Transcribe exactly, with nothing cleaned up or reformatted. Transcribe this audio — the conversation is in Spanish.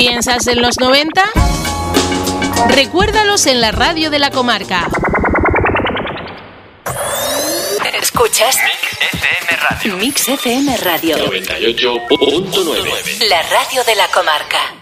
¿Piensas en los noventa? Recuérdalos en la radio de la comarca. ¿Escuchas? Mix F M Radio. Mix F M Radio. noventa y ocho punto nueve. La radio de la comarca.